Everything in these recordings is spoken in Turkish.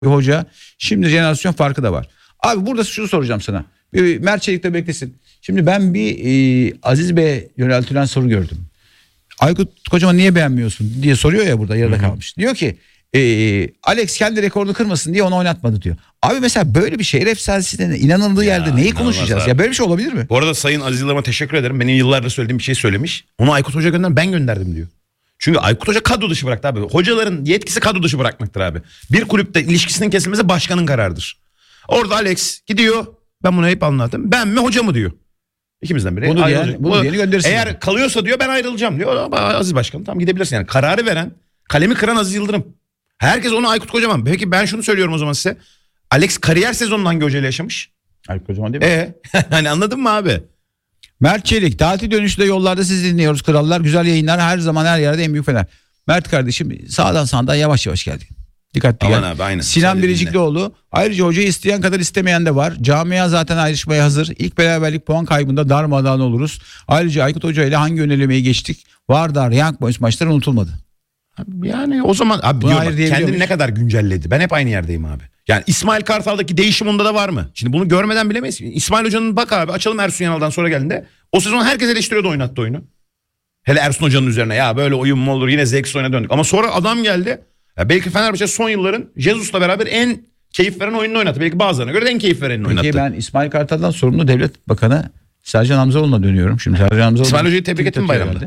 hoca. Şimdi jenerasyon farkı da var. Abi burada şunu soracağım sana. Mert Çelik de beklesin. Şimdi ben Aziz Bey'e yöneltilen soru gördüm. Aykut Kocaman niye beğenmiyorsun diye soruyor ya, burada yarıda kalmış. Diyor ki Alex kendi rekorunu kırmasın diye onu oynatmadı diyor. Abi mesela böyle bir şehir efsanesine inanıldığı yerde neyi konuşacağız? Ya böyle bir şey olabilir mi? Bu arada Sayın Aziz Yıldırım'a teşekkür ederim. Benim yıllardır söylediğim bir şey söylemiş. Onu Aykut Hoca ben gönderdim diyor. Çünkü Aykut Hoca kadro dışı bıraktı abi. Hocaların yetkisi kadro dışı bırakmaktır abi. Bir kulüpte ilişkisinin kesilmesi başkanın kararıdır. Orada Alex gidiyor. Ben bunu hep anlattım. Ben mi hoca mı diyor. İkimizden biri. Bunu diyeni gönderirsin. Eğer yani kalıyorsa diyor ben ayrılacağım diyor. Aziz Başkanım tamam gidebilirsin yani. Kararı veren, kalemi kıran Aziz Yıldırım. Herkes onu Aykut Kocaman. Peki ben şunu söylüyorum o zaman size. Alex kariyer sezonunu hangi hocayla yaşamış? Aykut Kocaman değil mi? Hani anladın mı abi? Mert Çelik, tatil dönüşünde yollarda sizi dinliyoruz krallar. Güzel yayınlar, her zaman her yerde en büyük fener. Mert kardeşim sağdan sağdan yavaş yavaş geldi. Dikkatli Aman gel. abi, aynen. Sinan Biriciklioğlu. Ayrıca hocayı isteyen kadar istemeyen de var. Camia zaten ayrışmaya hazır. İlk beraberlik puan kaybında darmadağın oluruz. Ayrıca Aykut Hoca ile hangi önelemeyi geçtik? Vardar, Young Boys maçları unutulmadı. Yani o zaman abi diyor bak, kendini ne kadar güncelledi. Ben hep aynı yerdeyim abi. Yani İsmail Kartal'daki değişim onda da var mı? Şimdi bunu görmeden bilemeyiz. İsmail Hoca'nın bak abi açalım Ersun Yanal'dan sonra geldiğinde. O sezon herkes eleştiriyordu, oynattı oyunu. Hele Ersun Hoca'nın üzerine ya böyle oyun mu olur, yine zevksiz oyuna döndük. Ama sonra adam geldi. Ya belki Fenerbahçe son yılların Jesus'la beraber en keyif veren oyununu oynattı. Belki bazılarına göre de en keyif verenini oynattı. Peki ben İsmail Kartal'dan sorumlu devlet bakanı Sercan Hamzaoğlu'na dönüyorum. Şimdi Sercan Hamzaoğlu İsmail Hoca'yı tebrik ettin mi bayramda?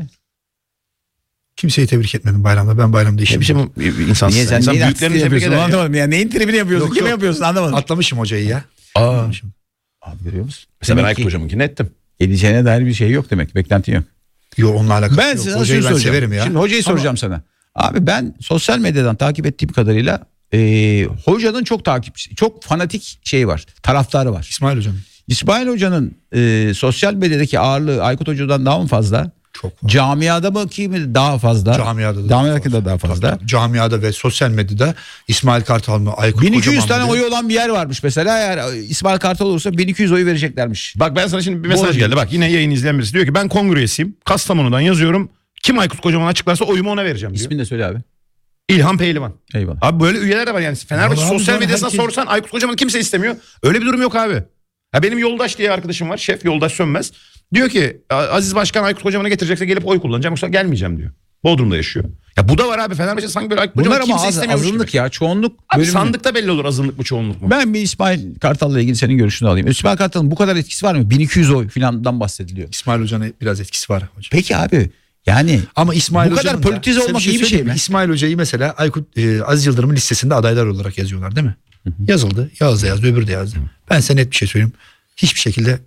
Kimseyi tebrik etmedim bayramda. Ben bayramda işim. Ne biçim insansın? Niye sen İnsan neyin büyüklerini tebrik eder ya. Anlamadım ya. Neyin tribini yapıyorsun? Yok, Kime yok. yapıyorsun anlamadım. Atlamışım hocayı ya. Atlamışım. Abi görüyor musun? Mesela ben Demek Aykut ki Hocam'ınkini ettim. geleceğine dair bir şey yok demek. Beklentin yok. Yok onunla alakası Ben yok. sana Hocayı şunu ben soracağım. severim ya. Şimdi hocayı soracağım sana. Abi ben sosyal medyadan takip ettiğim kadarıyla hocanın çok fanatik şey var. Taraftarı var. İsmail hocam. İsmail Hoca'nın sosyal medyadaki ağırlığı Aykut Hoca'dan daha mı fazla? Çok fazla. Camiada mı ki mi daha fazla? Camiadaki de daha fazla. Tabii. Camiada ve sosyal medyada İsmail Kartal mı, Aykut 1200 Kocaman tane mı oyu olan bir yer varmış mesela. Eğer İsmail Kartal olursa 1200 oyu vereceklermiş. Bak ben sana şimdi bir mesaj geldi. Bak yine yayın izleyen birisi diyor ki ben kongre üyesiyim. Kastamonu'dan yazıyorum. Kim Aykut Kocaman açıklarsa oyumu ona vereceğim diyor. İsmini de söyle abi. İlhan Pehlivan. Eyvallah. Abi böyle üyeler de var yani. Fenerbahçe Vallahi sosyal abi, medyasına herkes- sorsan Aykut Kocaman'ı kimse istemiyor. Öyle bir durum yok abi. Ha benim Yoldaş diye arkadaşım var. Şef Yoldaş Sönmez. Diyor ki Aziz Başkan Aykut Kocaman'ı getirecekse gelip oy kullanacağım. Yoksa gelmeyeceğim diyor. Bodrum'da yaşıyor. Ya bu da var abi. Fenerbahçe sanki böyle Aykut Bunlar Kocaman'ı ama kimse istemiyormuş azınlık gibi. ya. Çoğunluk Abi bölümü. sandıkta belli olur azınlık mı çoğunluk mu? Ben bir İsmail Kartal'la ilgili senin görüşünü alayım. İsmail Kartal'ın bu kadar etkisi var mı? 1200 oy filandan bahsediliyor. İsmail Hoca'nın biraz etkisi var hocam. Peki abi yani Ama İsmail bu kadar Hoca'nın da- politize size olmak iyi bir söyleyeyim şey mi? mi? İsmail Hoca'yı mesela Aziz Yıldırım'ın listesinde adaylar olarak yazıyorlar değil mi? Yazıldı. Yağız da yazdı, öbürü de yazdı. Ben size net bir şey söyleyeyim. Hiçbir şekilde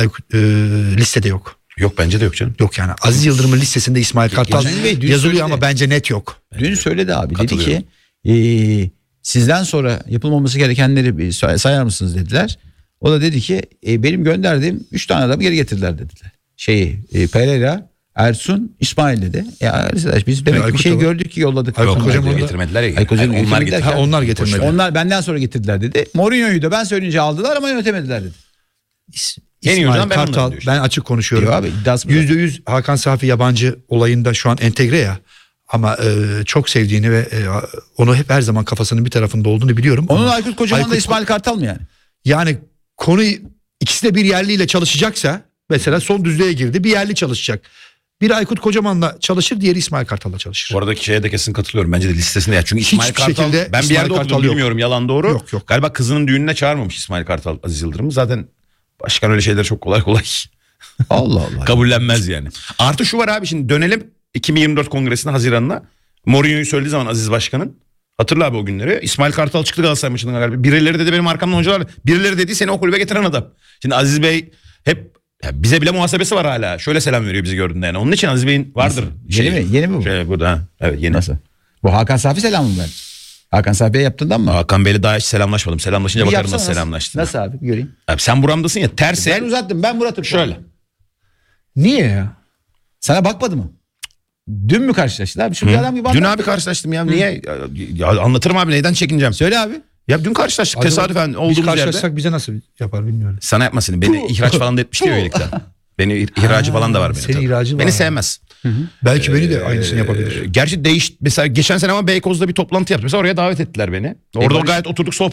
listede yok. Yok bence de yok canım. Yok yani. Aziz Yıldırım'ın listesinde İsmail Kartal Aziz Bey dün yazılıyor söyledi. ama bence net yok. Dün söyledi abi. Dedi Katılıyorum. ki sizden sonra yapılmaması gerekenleri bir sayar mısınız dediler. O da dedi ki benim gönderdiğim 3 tane adamı geri getirdiler dediler. Pereira, Ersun, İsmail dedi. Ya arkadaş biz demek Aykut bir şey da var. gördük ki yolladık. Aykut Onlar Kocaman diyor. da- Getirmediler ya. Aykut Hoca'nın Onlar getirmediler getirdi. ki. Ha, onlar getirmedi. Onlar benden sonra getirdiler dedi. Mourinho'yu da ben söyleyince aldılar ama yönetemediler dedi. En iyi İsmail hocam ben ondan Kartal, diyor. ben açık konuşuyorum. Diyor abi, iddiası bu. %100 Hakan Safi yabancı olayında şu an entegre ya. Ama çok sevdiğini ve onu hep her zaman kafasının bir tarafında olduğunu biliyorum. Onun Ama Aykut Kocaman da Aykut- İsmail Kartal mı yani? Yani konu ikisi de bir yerliyle çalışacaksa mesela son düzlüğe girdi, bir yerli çalışacak. Biri Aykut Kocaman'la çalışır, diğeri İsmail Kartal'la çalışır. Bu aradaki şeye de kesin katılıyorum. Bence de listesinde ya. Çünkü İsmail Hiçbir Kartal şekilde ben bir İsmail yerde Kartal okudum yok. bilmiyorum yalan doğru. Yok. Galiba kızının düğününe çağırmamış İsmail Kartal Aziz Yıldırım. Zaten başkan öyle şeyler çok kolay Allah Allah. kabullenmez yani. Artı şu var abi şimdi dönelim 2024 kongresine Haziran'la. Mourinho'yu söylediği zaman Aziz Başkan'ın hatırla abi o günleri. İsmail Kartal çıktı Galatasaray maçından galiba. Birileri dedi benim arkamdan hocalar. Birileri dedi seni o kulübe getiren adam. Şimdi Aziz Bey hep ya bize bile muhasebesi var hala. Şöyle selam veriyor bizi gördüğünde yani. Onun için Aziz Bey'in vardır. Yeni mi? Yeni mi bu? Burada ha. Evet yeni. Nasıl? Bu Hakan Safi selamı mı ben? Hakan Safi'ye yaptığından mı? Hakan Bey'le daha hiç selamlaşmadım. Selamlaşınca Bir bakarım yapsana nasıl selamlaştın. Nasıl abi bir göreyim. Abi sen buramdasın ya terse. Ben uzattım, ben Murat'ım. Şöyle. Niye ya? Sana bakmadı mı? Dün mü karşılaştılar? Bir şu bir adam gibi Dün anlat. abi karşılaştım ya. Niye? Ya anlatırım abi neyden çekineceğim. Söyle abi. Ya dün karşılaştık Acaba tesadüfen Biz olduğumuz yerde. karşılaşsak bize nasıl yapar bilmiyorum. Sana yapmasın. Beni ihraç falan da etmişti ya üyelikten. Beni ihracı falan da var benim. senin tabii. ihracı var. Beni sevmez. Belki beni de aynısını yapabilir. Gerçi mesela geçen sene ama Beykoz'da bir toplantı yaptım. Mesela oraya davet ettiler beni. Orada Barış- gayet oturduk sohbet